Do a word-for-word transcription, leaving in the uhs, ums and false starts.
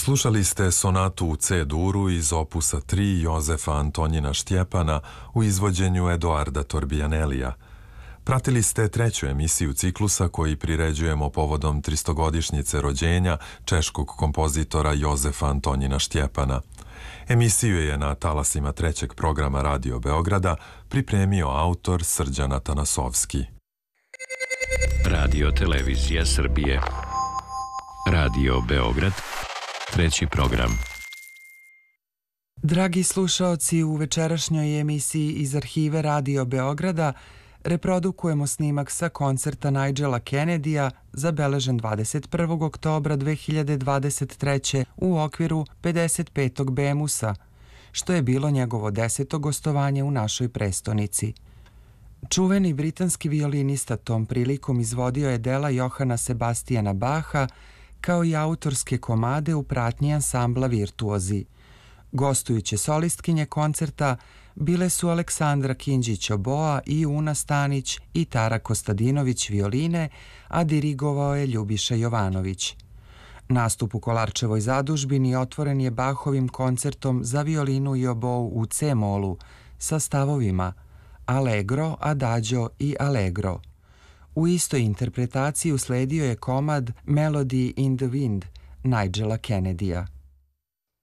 Slušali ste sonatu u C-duru iz opusa tri Jozefa Antonjina Štjepana u izvođenju Eduarda Torbijanelija. Pratili ste treću emisiju ciklusa koji priređujemo povodom tristogodišnjice rođenja češkog kompozitora Jozefa Antonjina Štjepana. Emisiju je na talasima trećeg programa Radio Beograda pripremio autor Srđan Atanasovski. Radio Televizija Srbije. Radio Beograd. Treći program. Dragi slušaoci, u večerašnjoj emisiji iz arhive Radio Beograda reprodukujemo snimak sa koncerta Nigela Kennedyja zabeležen dvadeset prvog oktobra dve hiljade dvadeset treće. u okviru pedeset petog Bemusa, što je bilo njegovo deseto gostovanje u našoj prestonici. Čuveni britanski violinista tom prilikom izvodio je dela Johana Sebastijana Baha, kao i autorske komade u pratnji ansambla Virtuozi. Gostujuće solistkinje koncerta bile su Aleksandra Kinđić-Oboa i Una Stanić i Tara Kostadinović violine, a dirigovao je Ljubiša Jovanović. Nastup u Kolarčevoj zadužbini otvoren je Bahovim koncertom za violinu i obou u C-molu sa stavovima Allegro, Adagio i Allegro. U istoj interpretaciji usledio je komad Melody in the Wind Nigela Kennedyja.